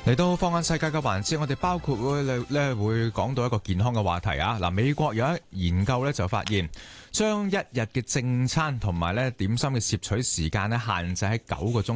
嚟到放眼世界嘅環節，我哋包括會講到一個健康嘅話題啊！嗱，美國有一研究咧就發現，將一日嘅正餐同埋咧點心嘅攝取時間咧限制喺9個鐘